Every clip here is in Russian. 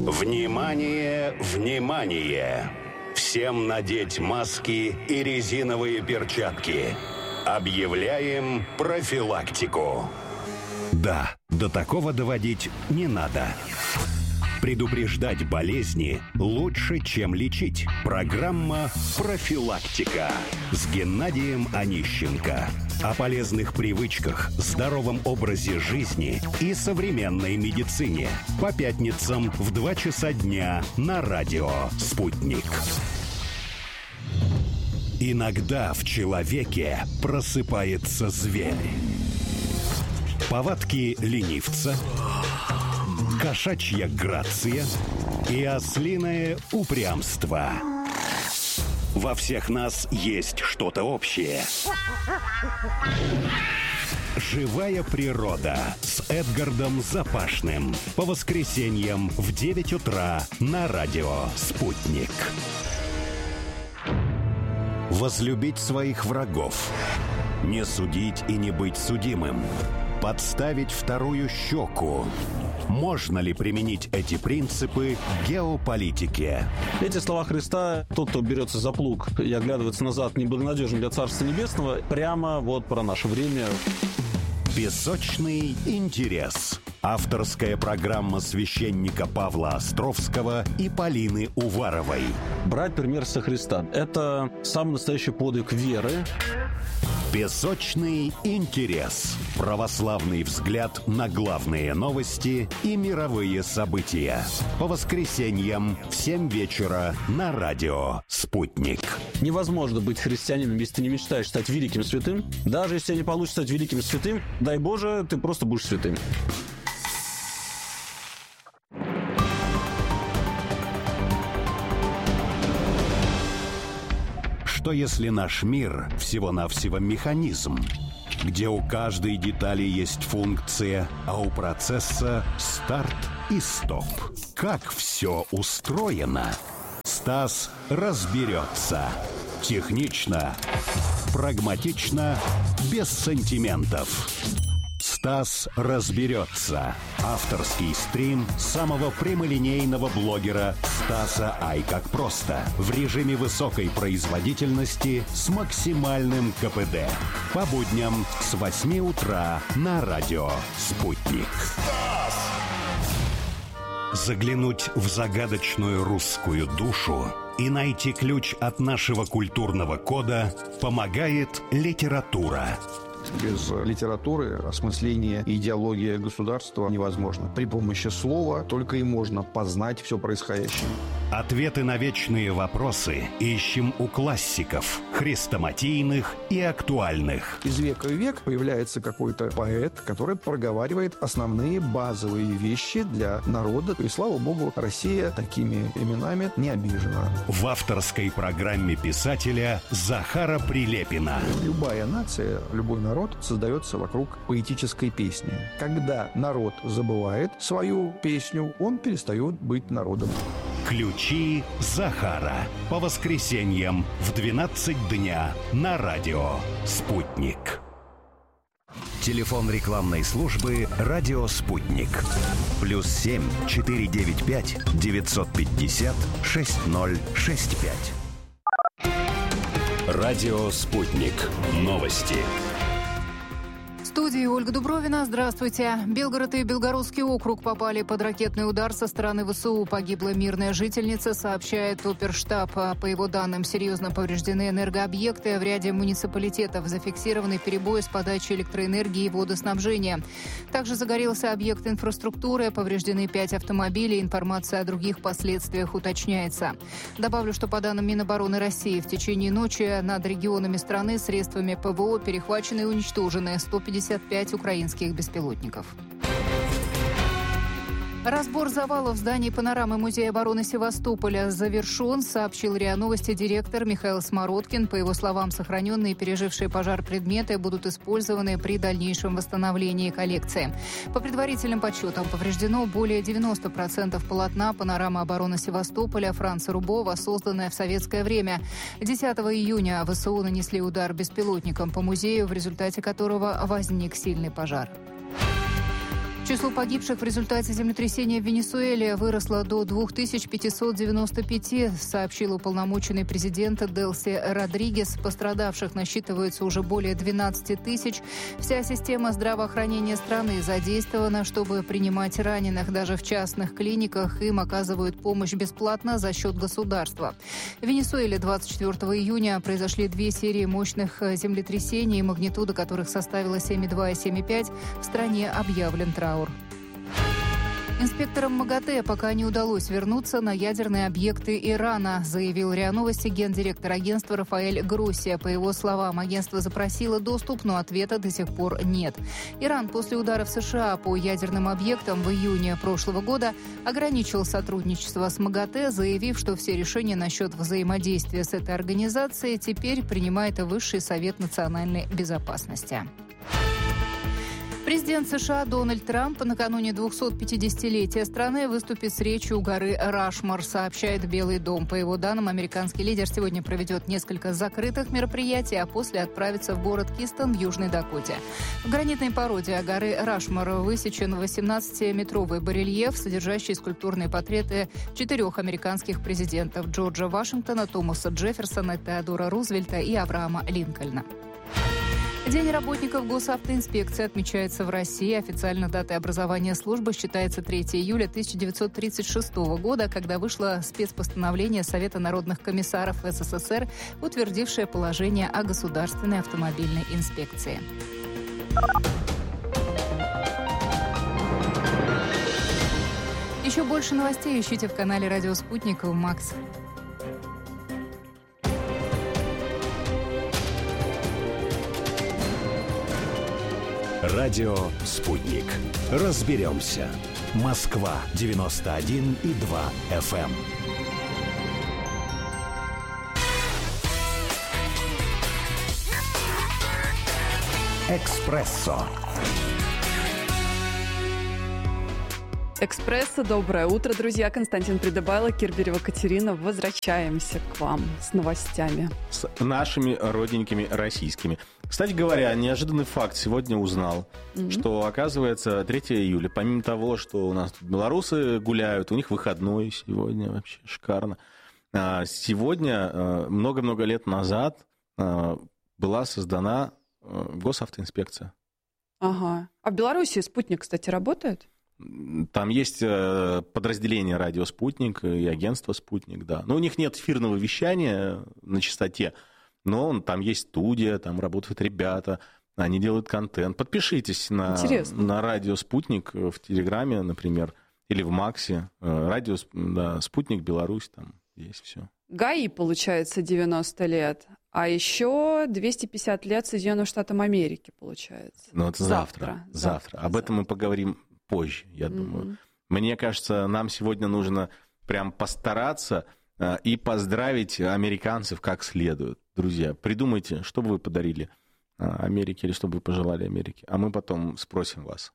Внимание, внимание! Всем надеть маски и резиновые перчатки. Объявляем профилактику. Да, до такого доводить не надо. Предупреждать болезни лучше, чем лечить. Программа «Профилактика» с Геннадием Онищенко. О полезных привычках, здоровом образе жизни и современной медицине. По пятницам в 2 часа дня на радио «Спутник». Иногда в человеке просыпается зверь. Повадки ленивца, кошачья грация и ослиное упрямство. Во всех нас есть что-то общее. «Живая природа» с Эдгардом Запашным. По воскресеньям в 9 утра на радио «Спутник». Возлюбить своих врагов. Не судить и не быть судимым. Подставить вторую щеку. Можно ли применить эти принципы к геополитике? Эти слова Христа: тот, кто берется за плуг и оглядывается назад, неблагонадежен для Царства Небесного, прямо вот про наше время. Песочный интерес. Авторская программа священника Павла Островского и Полины Уваровой. Брать пример со Христа – это самый настоящий подвиг веры. Песочный интерес. Православный взгляд на главные новости и мировые события. По воскресеньям в 7 вечера на радио «Спутник». Невозможно быть христианином, если ты не мечтаешь стать великим святым. Даже если не получится стать великим святым, дай Боже, ты просто будешь святым. Что если наш мир всего-навсего механизм, где у каждой детали есть функция, а у процесса старт и стоп? Как все устроено? Стас разберется. Технично, прагматично, без сантиментов. Стас разберется. Авторский стрим самого прямолинейного блогера Стаса Ай как просто. В режиме высокой производительности с максимальным КПД. По будням с 8 утра на радио «Спутник». Заглянуть в загадочную русскую душу и найти ключ от нашего культурного кода помогает литература. Без литературы осмысление и идеология государства невозможно. При помощи слова только и можно познать все происходящее. Ответы на вечные вопросы ищем у классиков, хрестоматийных и актуальных. Из века в век появляется какой-то поэт, который проговаривает основные базовые вещи для народа. И, слава богу, Россия такими именами не обижена. В авторской программе писателя Захара Прилепина. Любая нация, любой народ создается вокруг поэтической песни. Когда народ забывает свою песню, он перестает быть народом. Ключи Захара. По воскресеньям в 12 дня на радио «Спутник». Телефон рекламной службы «Радио Спутник». +7 495 950 6065. Радио «Спутник». Новости. В студии Ольга Дубровина. Здравствуйте. Белгород и Белгородский округ попали под ракетный удар со стороны ВСУ. Погибла мирная жительница, сообщает оперштаб. По его данным, серьезно повреждены энергообъекты. В ряде муниципалитетов зафиксированы перебои с подачей электроэнергии и водоснабжения. Также загорелся объект инфраструктуры. Повреждены 5 автомобилей. Информация о других последствиях уточняется. Добавлю, что по данным Минобороны России, в течение ночи над регионами страны средствами ПВО перехвачены и уничтожены 155 украинских беспилотников. Разбор завалов зданий панорамы Музея обороны Севастополя завершен, сообщил РИА Новости директор Михаил Смородкин. По его словам, сохраненные и пережившие пожар предметы будут использованы при дальнейшем восстановлении коллекции. По предварительным подсчетам, повреждено более 90% полотна панорамы обороны Севастополя Франца Рубова, созданная в советское время. 10 июня ВСУ нанесли удар беспилотником по музею, в результате которого возник сильный пожар. Число погибших в результате землетрясения в Венесуэле выросло до 2595, сообщил уполномоченный президента Делси Родригес. Пострадавших насчитывается уже более 12 тысяч. Вся система здравоохранения страны задействована, чтобы принимать раненых. Даже в частных клиниках им оказывают помощь бесплатно за счет государства. В Венесуэле 24 июня произошли 2 серии мощных землетрясений, магнитуда которых составила 7,2 и 7,5. В стране объявлен траур. Инспекторам МАГАТЭ пока не удалось вернуться на ядерные объекты Ирана, заявил РИА Новости гендиректор агентства Рафаэль Гроссия. По его словам, агентство запросило доступ, но ответа до сих пор нет. Иран после ударов США по ядерным объектам в июне прошлого года ограничил сотрудничество с МАГАТЭ, заявив, что все решения насчет взаимодействия с этой организацией теперь принимает Высший совет национальной безопасности. Президент США Дональд Трамп накануне 250-летия страны выступит с речью у горы Рашмор, сообщает Белый дом. По его данным, американский лидер сегодня проведет несколько закрытых мероприятий, а после отправится в город Кистон в Южной Дакоте. В гранитной породе горы Рашмор высечен 18-метровый барельеф, содержащий скульптурные портреты 4 американских президентов: Джорджа Вашингтона, Томаса Джефферсона, Теодора Рузвельта и Авраама Линкольна. День работников госавтоинспекции отмечается в России. Официально датой образования службы считается 3 июля 1936 года, когда вышло спецпостановление Совета народных комиссаров СССР, утвердившее положение о государственной автомобильной инспекции. Еще больше новостей ищите в канале «Радио Спутник» в МАКС. Радио «Спутник». Разберемся. Москва, 91,2 FM. «Экспрессо». «Экспрессо». Доброе утро, друзья. Константин Придыбайло, Кирберева Катерина. Возвращаемся к вам с новостями. С нашими родненькими российскими. Кстати говоря, неожиданный факт сегодня узнал, что, оказывается, 3 июля, помимо того, что у нас тут белорусы гуляют, у них выходной сегодня, вообще шикарно. Сегодня, много-много лет назад, была создана госавтоинспекция. Ага. А в Беларуси «Спутник», кстати, работает? Там есть подразделение «Радио Спутник» и агентство «Спутник», да. Но у них нет эфирного вещания на частоте, но там есть студия, там работают ребята, они делают контент. Подпишитесь на «Радио Спутник» в Телеграме, например, или в МАКСе. «Радио Спутник Беларусь», там есть все. ГАИ, получается, 90 лет. А еще 250 лет Соединенным Штатам Америки, получается. Ну, это завтра. Об этом мы поговорим позже, я думаю. Мне кажется, нам сегодня нужно прям постараться и поздравить американцев как следует. Друзья, придумайте, что бы вы подарили Америке или что бы вы пожелали Америке, а мы потом спросим вас.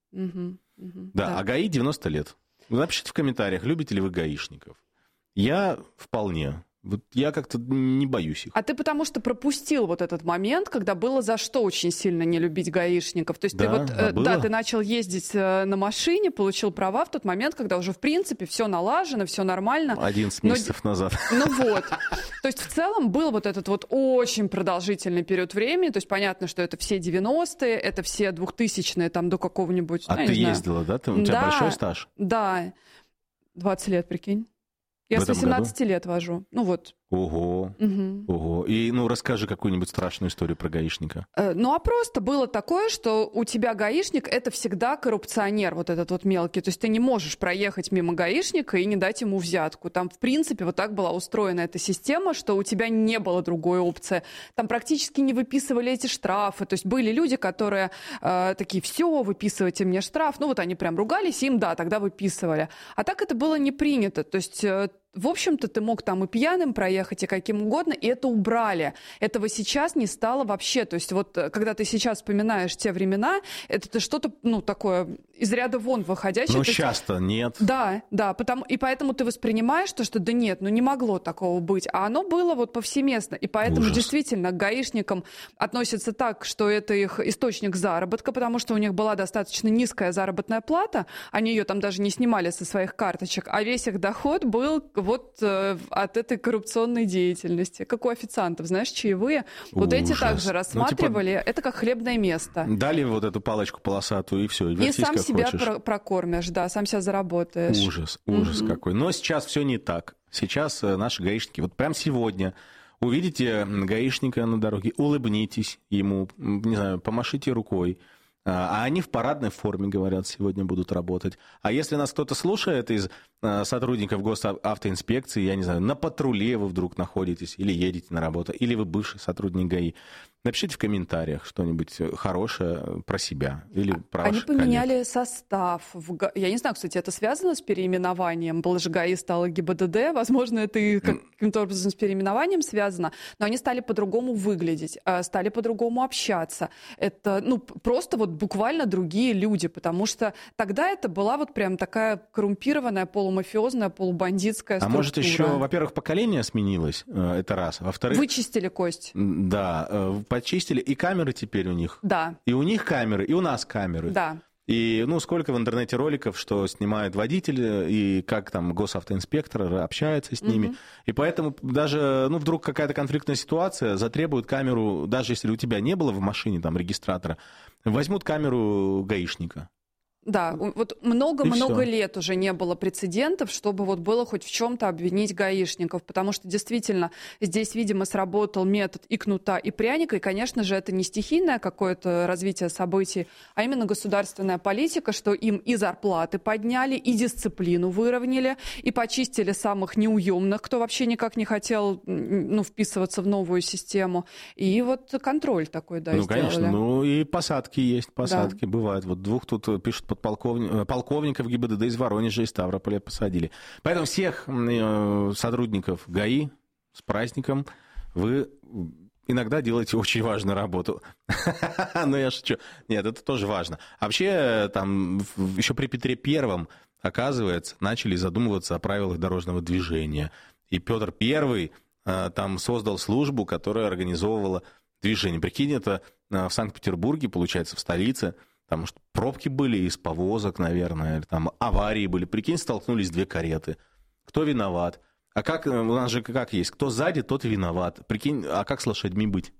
Да, а ГАИ 90 лет. Напишите в комментариях, любите ли вы гаишников. Я вполне. Вот я как-то не боюсь их. А ты потому что пропустил вот этот момент, когда было за что очень сильно не любить гаишников. То есть ты начал ездить на машине, получил права в тот момент, когда уже в принципе все налажено, все нормально. 11 месяцев назад. Ну вот. То есть в целом был вот этот вот очень продолжительный период времени. То есть понятно, что это все 90-е, это все 2000-е там до какого-нибудь... А ты ездила, да? У тебя большой стаж? Да. 20 лет, прикинь. Я с 18 лет вожу. Ну вот. Ого. Ого. И расскажи какую-нибудь страшную историю про гаишника. А просто было такое, что у тебя гаишник — это всегда коррупционер, вот этот вот мелкий. То есть ты не можешь проехать мимо гаишника и не дать ему взятку. Там, в принципе, вот так была устроена эта система, что у тебя не было другой опции. Там практически не выписывали эти штрафы. То есть были люди, которые такие: все, выписывайте мне штраф. Ну вот они прям ругались, им, да, тогда выписывали. А так это было не принято. То есть в общем-то, ты мог там и пьяным проехать, и каким угодно, и это убрали. Этого сейчас не стало вообще. То есть вот когда ты сейчас вспоминаешь те времена, это что-то, такое из ряда вон выходящее. Но сейчас-то нет. Да, и поэтому ты воспринимаешь что да нет, не могло такого быть. А оно было вот повсеместно. И поэтому действительно к гаишникам относятся так, что это их источник заработка, потому что у них была достаточно низкая заработная плата, они ее там даже не снимали со своих карточек, а весь их доход был вот от этой коррупционной деятельности. Как у официантов, знаешь, чаевые. Вот эти также рассматривали, это как хлебное место. Дали вот эту палочку полосатую, и все. И сам себя прокормишь, сам себя заработаешь. Ужас какой. Но сейчас все не так. Сейчас наши гаишники, вот прямо сегодня увидите гаишника на дороге, улыбнитесь ему, не знаю, помашите рукой. А они в парадной форме, говорят, сегодня будут работать. А если нас кто-то слушает из сотрудников госавтоинспекции, я не знаю, на патруле вы вдруг находитесь, или едете на работу, или вы бывший сотрудник ГАИ, напишите в комментариях что-нибудь хорошее про себя или про ваших коллег. Они поменяли состав. Я не знаю, кстати, это связано с переименованием. Был же ГАИ, стало ГИБДД. Возможно, это и каким-то образом с переименованием связано. Но они стали по-другому выглядеть, стали по-другому общаться. Это, просто вот буквально другие люди, потому что тогда это была вот прям такая коррумпированная, полумафиозная, полубандитская структура. А может, еще, во-первых, поколение сменилось, это раз. Во-вторых... Вычистили, Кость. Да, почистили, и камеры теперь у них. Да. И у них камеры, и у нас камеры. Да. И, сколько в интернете роликов, что снимают водители, и как там госавтоинспектор общается с ними. И поэтому даже, вдруг какая-то конфликтная ситуация затребует камеру, даже если у тебя не было в машине там регистратора, возьмут камеру гаишника. Да, вот много-много лет уже не было прецедентов, чтобы вот было хоть в чем-то обвинить гаишников, потому что действительно здесь, видимо, сработал метод и кнута, и пряника, и, конечно же, это не стихийное какое-то развитие событий, а именно государственная политика, что им и зарплаты подняли, и дисциплину выровняли, и почистили самых неуемных, кто вообще никак не хотел вписываться в новую систему, и вот контроль такой, сделали. Конечно, и посадки есть, бывают. Вот двух тут пишут полковников ГИБДД из Воронежа и Ставрополя посадили. Поэтому всех сотрудников ГАИ с праздником, вы иногда делаете очень важную работу. Но я шучу. Нет, это тоже важно. А вообще, там, еще при Петре Первом, оказывается, начали задумываться о правилах дорожного движения. И Петр Первый там создал службу, которая организовывала движение. Прикинь, это в Санкт-Петербурге, получается, в столице. Потому что пробки были из повозок, наверное, или там аварии были. Прикинь, столкнулись две кареты. Кто виноват? А как, у нас же как есть, кто сзади, тот и виноват. Прикинь, а как с лошадьми быть?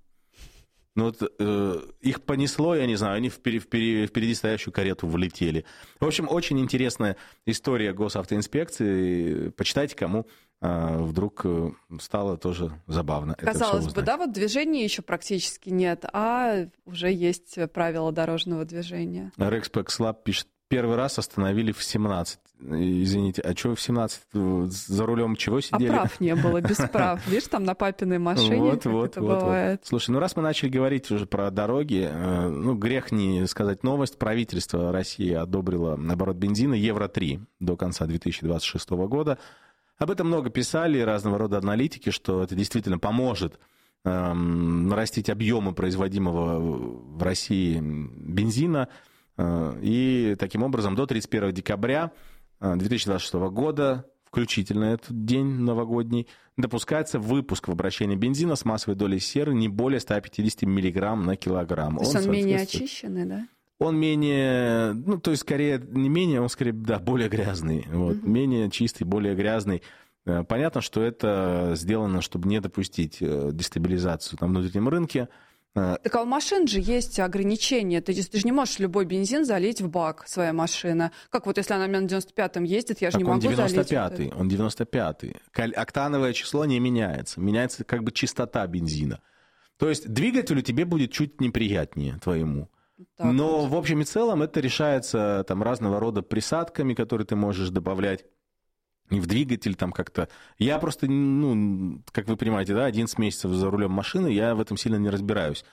Их понесло, я не знаю, они впереди стоящую карету влетели. В общем, очень интересная история госавтоинспекции. Почитайте, кому вдруг стало тоже забавно. Казалось бы, да, вот движения еще практически нет, а уже есть правила дорожного движения. Рекспекс Лаб пишет, первый раз остановили в 17. Извините, а что в 17? За рулем чего сидели? А прав не было, без прав. Видишь, там на папиной машине это бывает. Слушай, раз мы начали говорить уже про дороги, грех не сказать новость. Правительство России одобрило оборот бензина Евро-3 до конца 2026 года. Об этом много писали разного рода аналитики, что это действительно поможет нарастить объемы производимого в России бензина. И таким образом до 31 декабря 2026 года, включительно этот день новогодний, допускается выпуск в обращение бензина с массовой долей серы не более 150 миллиграмм на килограмм. То есть он менее очищенный, да? Он менее, то есть скорее, не менее, он скорее, да, более грязный. Менее чистый, более грязный. Понятно, что это сделано, чтобы не допустить дестабилизацию на внутреннем рынке. Так а у машин же есть ограничения. Ты же не можешь любой бензин залить в бак своей машины. Как вот если она на 95-м ездит, я же не могу залить. Он 95-й. Октановое число не меняется. Меняется как бы частота бензина. То есть двигателю тебе будет чуть неприятнее твоему. Но в общем и целом это решается там разного рода присадками, которые ты можешь добавлять в двигатель там как-то. Я просто, как вы понимаете, да, 11 месяцев за рулем машины, я в этом сильно не разбираюсь.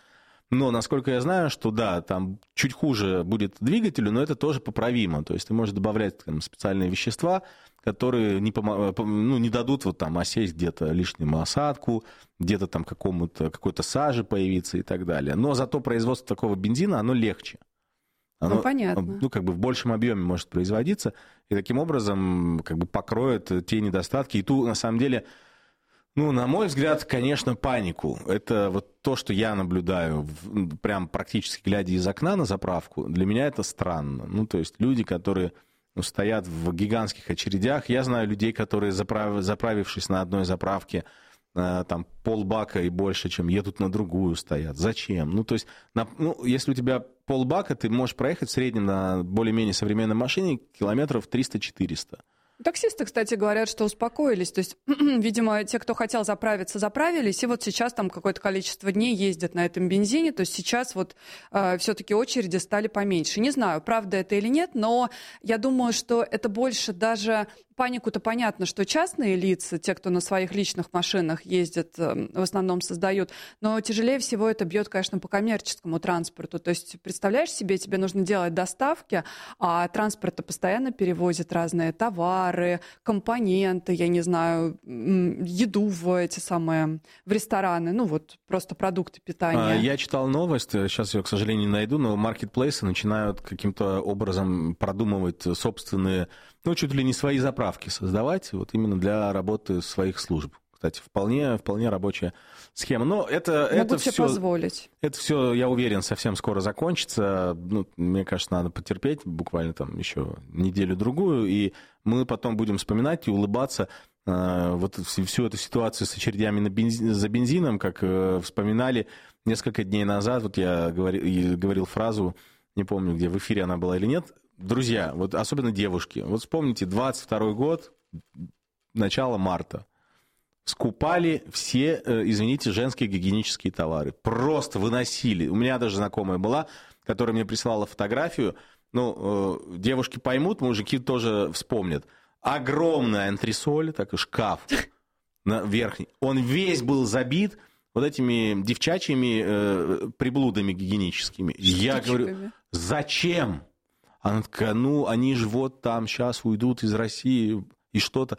Но, насколько я знаю, что да, там чуть хуже будет двигателю, но это тоже поправимо. То есть ты можешь добавлять там специальные вещества, которые не дадут вот там осесть где-то лишнему осадку, где-то там какой-то сажи появиться и так далее. Но зато производство такого бензина, оно легче. Оно, понятно. В большем объеме может производиться, и таким образом покроет те недостатки. И ту, на самом деле, на мой взгляд, конечно, панику. Это вот то, что я наблюдаю, прям практически глядя из окна на заправку, для меня это странно. То есть люди, которые стоят в гигантских очередях. Я знаю людей, которые, заправившись на одной заправке, там полбака и больше, чем едут на другую, стоят. Зачем? То есть, если у тебя полбака, ты можешь проехать в среднем на более-менее современной машине километров 300-400. Таксисты, кстати, говорят, что успокоились. То есть, видимо, те, кто хотел заправиться, заправились, и вот сейчас там какое-то количество дней ездят на этом бензине. То есть сейчас вот все-таки очереди стали поменьше. Не знаю, правда это или нет, но я думаю, что это больше даже... Панику-то понятно, что частные лица, те, кто на своих личных машинах ездят, в основном создают, но тяжелее всего это бьет, конечно, по коммерческому транспорту. То есть, представляешь себе, тебе нужно делать доставки, а транспорт постоянно перевозит разные товары, компоненты, я не знаю, еду в в рестораны, просто продукты питания. Я читал новость, сейчас ее, к сожалению, не найду, но маркетплейсы начинают каким-то образом продумывать собственные, чуть ли не свои заправки создавать, вот именно для работы своих служб. Кстати, вполне рабочая схема. Но это себе все, позволить. Это все, я уверен, совсем скоро закончится. Мне кажется, надо потерпеть буквально там еще неделю-другую, и мы потом будем вспоминать и улыбаться вот всю эту ситуацию с очередями за бензином, как вспоминали несколько дней назад. Вот я говорил фразу, не помню, где в эфире она была или нет. Друзья, вот особенно девушки, вот вспомните, 22 год, начало марта. Скупали все, женские гигиенические товары. Просто выносили. У меня даже знакомая была, которая мне прислала фотографию. Девушки поймут, мужики тоже вспомнят. Огромный антресоль, такой шкаф верхний. Он весь был забит вот этими девчачьими приблудами гигиеническими. Я говорю, зачем? Она такая, они же вот там сейчас уйдут из России и что-то.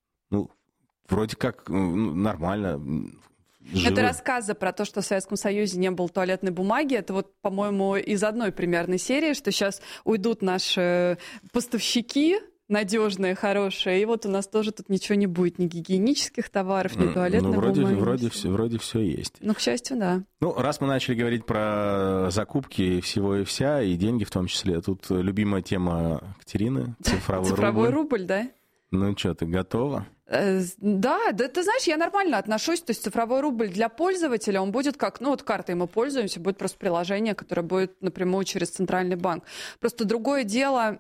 Вроде как нормально. Это рассказы про то, что в Советском Союзе не было туалетной бумаги. Это вот, по-моему, из одной примерной серии, что сейчас уйдут наши поставщики надежные, хорошие, и вот у нас тоже тут ничего не будет, ни гигиенических товаров, ни туалетной бумаги. Вроде все есть. К счастью, да. Раз мы начали говорить про закупки всего и вся, и деньги в том числе, тут любимая тема Катерины, цифровой рубль. Да? Что, ты готова? Да, ты знаешь, я нормально отношусь, то есть цифровой рубль для пользователя, он будет как, картой мы пользуемся, будет просто приложение, которое будет напрямую через центральный банк. Просто другое дело,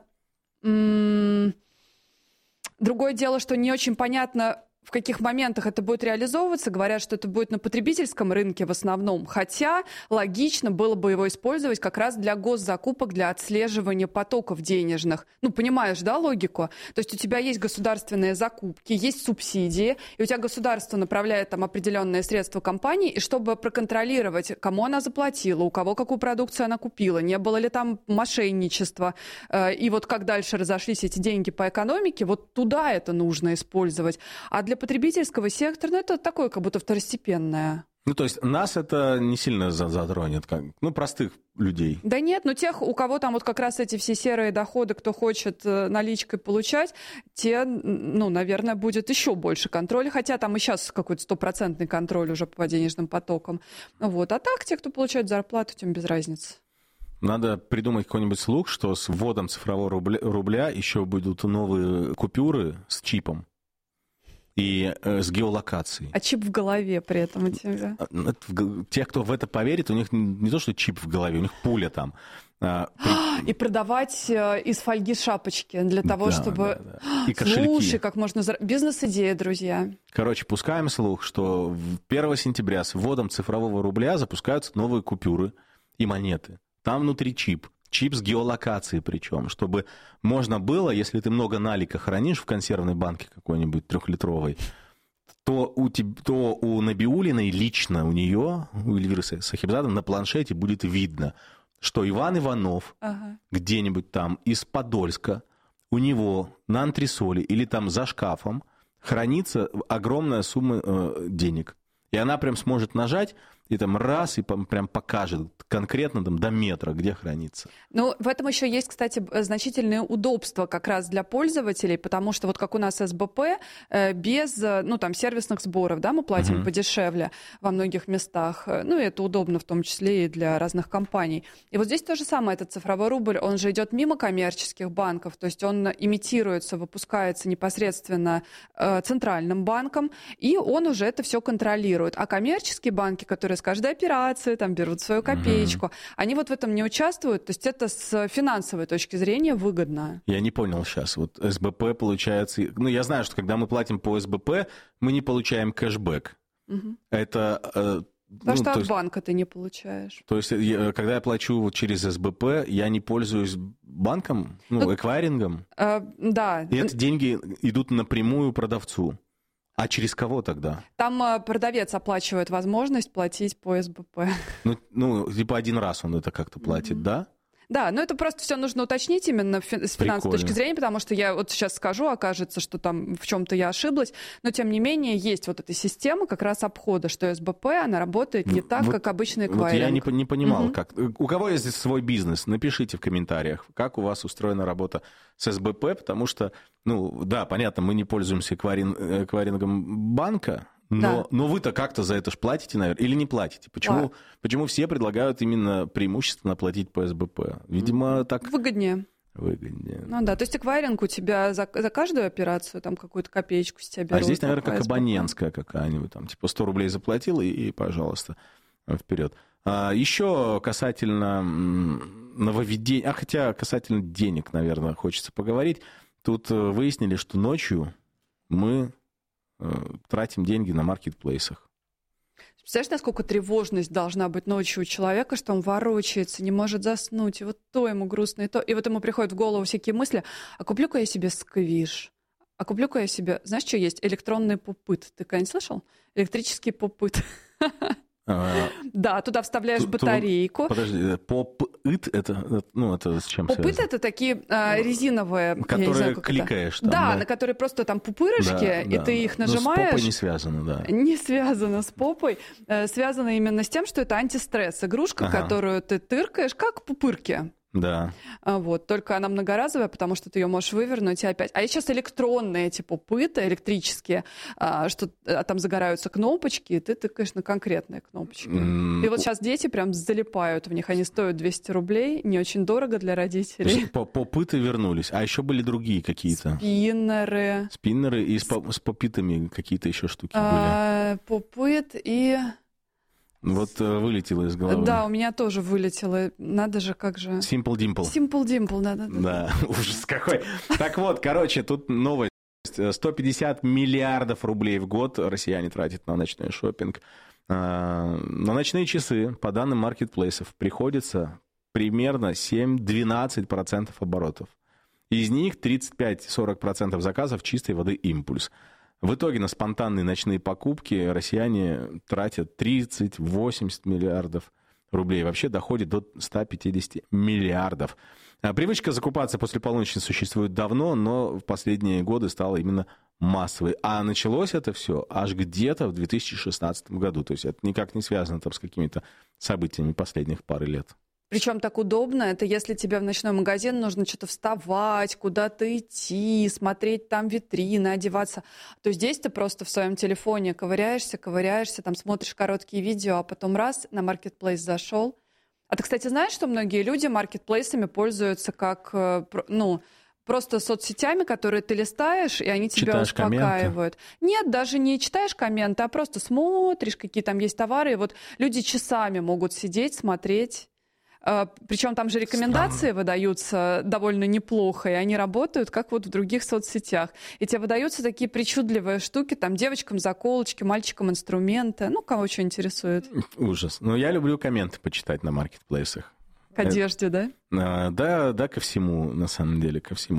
что не очень понятно, в каких моментах это будет реализовываться. Говорят, что это будет на потребительском рынке в основном. Хотя логично было бы его использовать как раз для госзакупок, для отслеживания потоков денежных. Понимаешь, да, логику? То есть у тебя есть государственные закупки, есть субсидии, и у тебя государство направляет там определенные средства компании, и чтобы проконтролировать, кому она заплатила, у кого какую продукцию она купила, не было ли там мошенничества, и вот как дальше разошлись эти деньги по экономике, вот туда это нужно использовать. А для потребительского сектора, это такое, как будто второстепенное. То есть нас это не сильно затронет, простых людей. Да нет, тех, у кого там вот как раз эти все серые доходы, кто хочет наличкой получать, те, наверное, будет еще больше контроля, хотя там и сейчас какой-то 100% контроль уже по денежным потокам. А так, те, кто получает зарплату, тем без разницы. Надо придумать какой-нибудь слух, что с вводом цифрового рубля еще будут новые купюры с чипом. И с геолокацией. А чип в голове при этом у тебя? Те, кто в это поверит, у них не то, что чип в голове, у них пуля там. И продавать из фольги шапочки для того, чтобы... Да. И кошельки. Слушай, как можно... Бизнес-идея, друзья. Пускаем слух, что 1 сентября с вводом цифрового рубля запускаются новые купюры и монеты. Там внутри чип. Чип с геолокацией причем, чтобы можно было, если ты много налика хранишь в консервной банке какой-нибудь 3-литровой, то у Набиуллиной лично, у Эльвиры Сахибзады на планшете будет видно, что Иван Иванов где-нибудь там из Подольска, у него на антресоле или там за шкафом хранится огромная сумма денег. И она прям сможет нажать, и там раз, и прям покажет конкретно там до метра, где хранится. Ну, в этом еще есть, кстати, значительные удобства как раз для пользователей, потому что вот как у нас СБП, без, там, сервисных сборов, да, мы платим подешевле во многих местах. Ну, и это удобно в том числе и для разных компаний. И вот здесь то же самое, этот цифровой рубль, он же идет мимо коммерческих банков, то есть он имитируется, выпускается непосредственно центральным банком, и он уже это все контролирует. А коммерческие банки, которые с каждой операции там берут свою копеечку, они вот в этом не участвуют, то есть это с финансовой точки зрения выгодно. Я не понял сейчас. Вот СБП получается... Ну, я знаю, что когда мы платим по СБП, мы не получаем кэшбэк. Это... Потому что от банка ты не получаешь. То есть, когда я плачу вот через СБП, я не пользуюсь банком, эквайрингом? Да. И эти деньги идут напрямую продавцу. А через кого тогда? Там продавец оплачивает возможность платить по СБП. Ну, типа один раз он это как-то платит, да? Да, но это просто все нужно уточнить именно с финансовой точки зрения, потому что я вот сейчас скажу, окажется, что там в чем-то я ошиблась, но тем не менее есть вот эта система как раз обхода, что СБП, она работает не так, как обычный эквайринг. Вот я не понимал, как. У кого есть свой бизнес, напишите в комментариях, как у вас устроена работа с СБП, потому что, да, понятно, мы не пользуемся эквайрингом банка, но вы-то как-то за это ж платите, наверное, или не платите? Почему все предлагают именно преимущественно платить по СБП? Видимо, так... Выгоднее. Ну да, то есть эквайринг у тебя за каждую операцию там какую-то копеечку с тебя берут. А здесь, наверное, как абонентская какая-нибудь, там, типа 100 рублей заплатил, и пожалуйста, вперед. Еще касательно нововведений, хотя касательно денег, наверное, хочется поговорить. Тут выяснили, что ночью мы тратим деньги на маркетплейсах. Представляешь, насколько тревожность должна быть ночью у человека, что он ворочается, не может заснуть, и вот то ему грустно, и то. И вот ему приходят в голову всякие мысли, а куплю-ка я себе сквиш, а куплю-ка я себе... Знаешь, что есть? Электронный попыт. Ты когда-нибудь слышал? Электрический попыт. Да, туда вставляешь батарейку. Подожди, поп-ит это с чем связано? Поп-ит это такие резиновые... Которые кликаешь там, да, на которые просто там пупырышки, и ты их нажимаешь. Но с попой не связано, да. Не связано с попой. Связано именно с тем, что это антистресс. Игрушка, которую ты тыркаешь, как пупырки. Да. Вот, только она многоразовая, потому что ты ее можешь вывернуть и опять. А есть сейчас электронные, типа пыты, электрические, что там загораются кнопочки, и ты тыкаешь на конкретные кнопочки. И вот сейчас дети прям залипают в них, они стоят 200 рублей, не очень дорого для родителей. Попыты вернулись, а еще были другие какие-то? Спиннеры. Спиннеры и с попытами какие-то еще штуки были? Попыт и... Вот вылетело из головы. Да, у меня тоже вылетело. Надо же, как же... Simple Dimple. Simple Dimple, да. Да, ужас какой. Так вот, короче, тут новость. 150 миллиардов рублей в год россияне тратят на ночной шопинг. На ночные часы, по данным маркетплейсов, приходится примерно 7-12% оборотов. Из них 35-40% заказов чистой воды «Импульс». В итоге на спонтанные ночные покупки россияне тратят 30-80 миллиардов рублей. Вообще доходит до 150 миллиардов. Привычка закупаться после полуночи существует давно, но в последние годы стала именно массовой. А началось это все аж где-то в 2016 году. То есть это никак не связано там с какими-то событиями последних пары лет. Причем так удобно, это если тебе в ночной магазин нужно что-то вставать, куда-то идти, смотреть там витрины, одеваться, то здесь ты просто в своем телефоне ковыряешься, там смотришь короткие видео, а потом раз, на маркетплейс зашел. А ты, кстати, знаешь, что многие люди маркетплейсами пользуются как, просто соцсетями, которые ты листаешь, и они тебя читаешь успокаивают. Комменты? Нет, даже не читаешь комменты, а просто смотришь, какие там есть товары, и вот люди часами могут сидеть, смотреть. Причем там же рекомендации выдаются довольно неплохо, и они работают, как вот в других соцсетях. И тебе выдаются такие причудливые штуки, там девочкам заколочки, мальчикам инструменты. Кого что интересует. Ужас. Я люблю комменты почитать на маркетплейсах. К одежде, да? Да, ко всему, на самом деле, ко всему.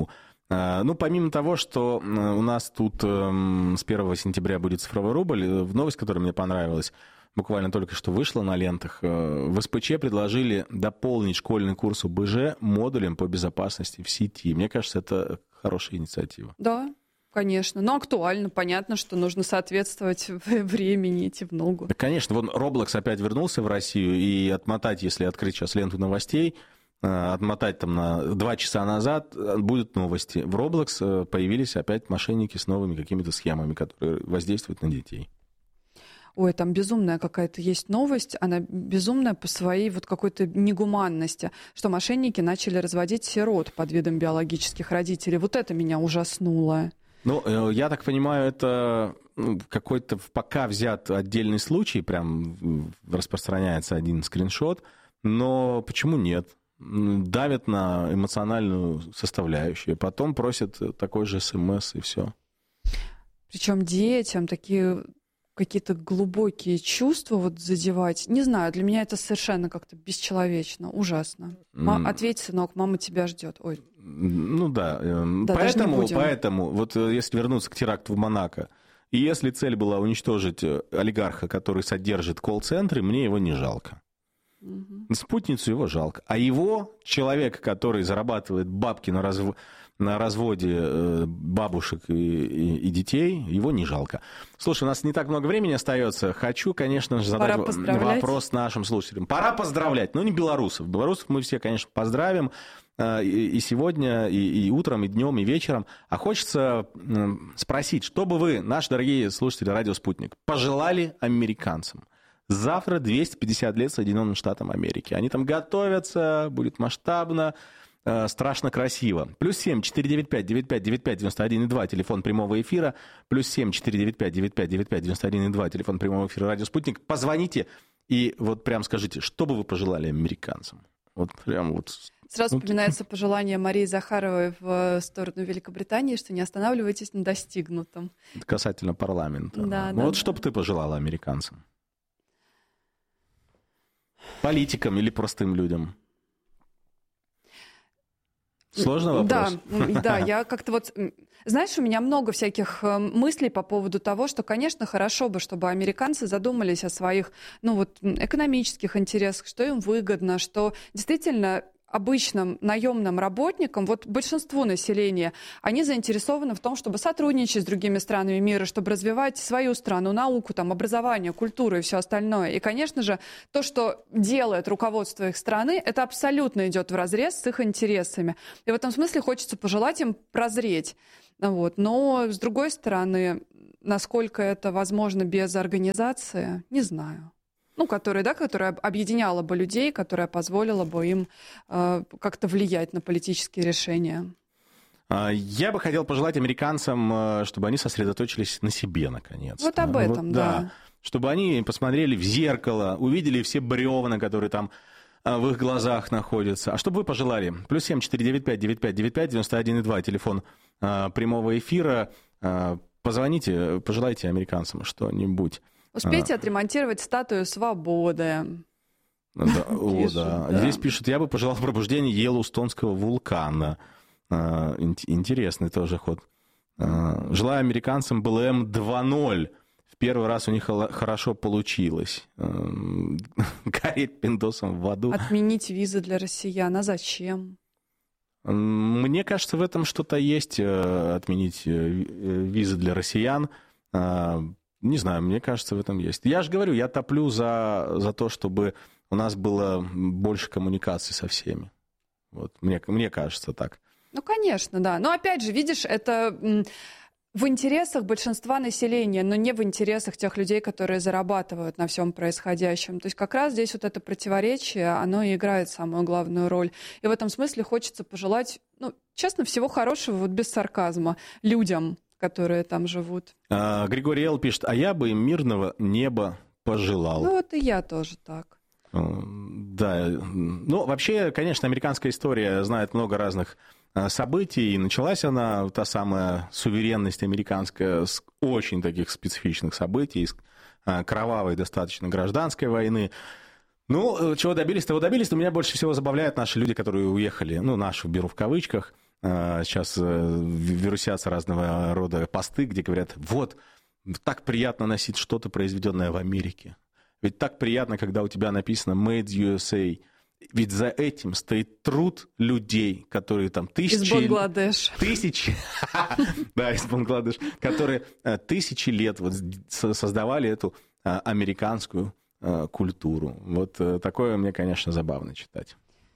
Ну, помимо того, что у нас тут с 1 сентября будет цифровой рубль, новость, которая мне понравилась, буквально только что вышла на лентах, в СПЧ предложили дополнить школьный курс ОБЖ модулем по безопасности в сети. Мне кажется, это хорошая инициатива. Да, конечно. Но актуально. Понятно, что нужно соответствовать времени, идти в ногу. Да, конечно. Вон Roblox опять вернулся в Россию, и отмотать, если открыть сейчас ленту новостей, отмотать там на 2 часа назад, будут новости. В Roblox появились опять мошенники с новыми какими-то схемами, которые воздействуют на детей. Ой, там безумная какая-то есть новость, она безумная по своей вот какой-то негуманности, что мошенники начали разводить сирот под видом биологических родителей. Вот это меня ужаснуло. Ну, я так понимаю, это какой-то пока взят отдельный случай, прям распространяется один скриншот, но почему нет? Давят на эмоциональную составляющую, потом просят такой же СМС и все. Причем детям такие какие-то глубокие чувства вот задевать. Не знаю, для меня это совершенно как-то бесчеловечно, ужасно. Ответь, сынок, мама тебя ждет. Ой. Ну да, поэтому вот если вернуться к теракту в Монако, и если цель была уничтожить олигарха, который содержит колл-центры, мне его не жалко. Спутницу его жалко. А его, человека, который зарабатывает бабки на разводе бабушек и детей, его не жалко. Слушай, у нас не так много времени остается. Хочу, конечно же, задать вопрос нашим слушателям. Пора поздравлять, но не белорусов. Белорусов мы все, конечно, поздравим и сегодня, и утром, и днем, и вечером. А хочется спросить, что бы вы, наши дорогие слушатели «Радио Спутник», пожелали американцам? Завтра 250 лет Соединенным Штатам Америки. Они там готовятся, будет масштабно, страшно красиво. +7 495 9595 91,2, телефон прямого эфира. +7 495 9595 91,2, телефон прямого эфира «Радио Спутник». Позвоните и вот прям скажите, что бы вы пожелали американцам? Вот прям вот. Сразу вспоминается пожелание Марии Захаровой в сторону Великобритании, что не останавливайтесь на достигнутом. Касательно парламента. Да, вот что бы ты пожелала американцам? Политикам или простым людям? Сложный вопрос. Да, я как-то вот... Знаешь, у меня много всяких мыслей по поводу того, что, конечно, хорошо бы, чтобы американцы задумались о своих, экономических интересах, что им выгодно, что действительно обычным наемным работникам, вот большинству населения, они заинтересованы в том, чтобы сотрудничать с другими странами мира, чтобы развивать свою страну, науку, там, образование, культуру и все остальное. И, конечно же, то, что делает руководство их страны, это абсолютно идет вразрез с их интересами. И в этом смысле хочется пожелать им прозреть. Но, с другой стороны, насколько это возможно без организации, не знаю. Которая объединяла бы людей, которая позволила бы им как-то влиять на политические решения. Я бы хотел пожелать американцам, чтобы они сосредоточились на себе, наконец. Вот об этом, да. Чтобы они посмотрели в зеркало, увидели все бревна, которые там в их глазах находятся. А что бы вы пожелали? +7 495 9595 91,2, телефон прямого эфира. Позвоните, пожелайте американцам что-нибудь. Успейте отремонтировать статую свободы. Да. Здесь пишут, я бы пожелал пробуждения Йеллоустонского вулкана. Интересный тоже ход. Желаю американцам БЛМ 2.0. В первый раз у них хорошо получилось. Гореть пиндосом в аду. Отменить визы для россиян. А зачем? Мне кажется, в этом что-то есть. Отменить визы для россиян. Не знаю, мне кажется, в этом есть. Я же говорю, я топлю за то, чтобы у нас было больше коммуникаций со всеми. Вот, мне кажется так. Конечно, да. Но опять же, видишь, это в интересах большинства населения, но не в интересах тех людей, которые зарабатывают на всем происходящем. То есть как раз здесь вот это противоречие, оно и играет самую главную роль. И в этом смысле хочется пожелать, честно, всего хорошего, вот без сарказма, людям, которые там живут. Григорий Л. пишет, а я бы им мирного неба пожелал. Вот и я тоже так. Да. Вообще, конечно, американская история знает много разных событий. И началась она, та самая суверенность американская, с очень таких специфичных событий, с кровавой достаточно гражданской войны. Чего добились, того добились. Но меня больше всего забавляют наши люди, которые уехали, нашу беру в кавычках, сейчас вирусятся разного рода посты, где говорят, вот, так приятно носить что-то, произведенное в Америке. Ведь так приятно, когда у тебя написано «Made USA». Ведь за этим стоит труд людей, которые там тысячи... Из Бангладеш. Да, из Бангладеш. Которые тысячи лет вот создавали эту американскую культуру. Вот такое мне, конечно, забавно читать.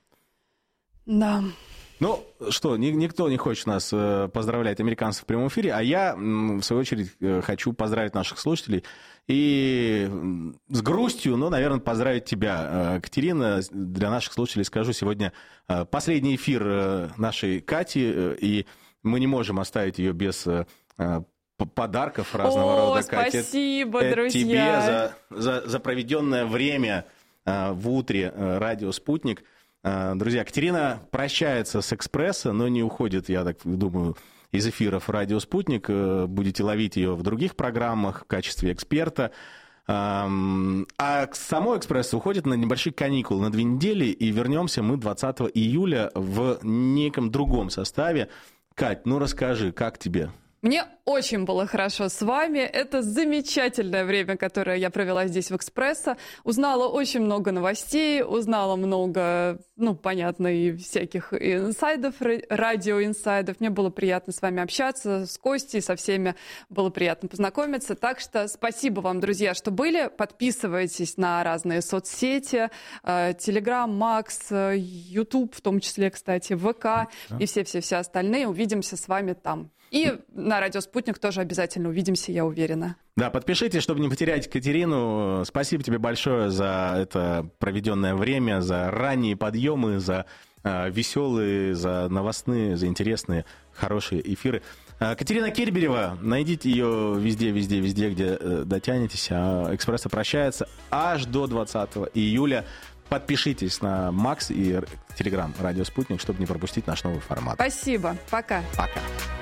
Да. Ну, что, никто не хочет нас поздравлять, американцев, в прямом эфире, а я, в свою очередь, хочу поздравить наших слушателей и с грустью, но, наверное, поздравить тебя, Катерина. Для наших слушателей скажу, сегодня последний эфир нашей Кати, и мы не можем оставить ее без подарков разного рода. Спасибо, Катя, друзья. Тебе за проведенное время в утре радио «Спутник». Друзья, Катерина прощается с «Экспресса», но не уходит, я так думаю, из эфиров «Радио Спутник». Будете ловить ее в других программах в качестве эксперта. А к самой «Экспрессу» уходит на небольшие каникулы, на 2 недели, и вернемся мы 20 июля в неком другом составе. Кать, ну расскажи, как тебе? Мне очень было хорошо с вами. Это замечательное время, которое я провела здесь в «Экспресса». Узнала очень много новостей, узнала много, понятно, и всяких инсайдов, радиоинсайдов. Мне было приятно с вами общаться, с Костей, со всеми было приятно познакомиться. Так что спасибо вам, друзья, что были. Подписывайтесь на разные соцсети, Телеграм, Макс, Ютуб, в том числе, кстати, ВК и все остальные. Увидимся с вами там. И на «Радио Спутник» тоже обязательно увидимся, я уверена. Да, подпишитесь, чтобы не потерять Катерину. Спасибо тебе большое за это проведенное время, за ранние подъемы, за веселые, за новостные, за интересные, хорошие эфиры. Катерина Кирберева, найдите ее везде, где дотянетесь. «Экспресса» прощается аж до 20 июля. Подпишитесь на Макс и Телеграм «Радио Спутник», чтобы не пропустить наш новый формат. Спасибо. Пока. Пока.